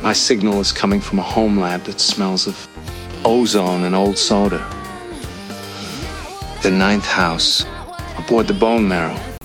My signal is coming from a home lab that smells of ozone and old soda. The ninth house, aboard the Bone Marrow.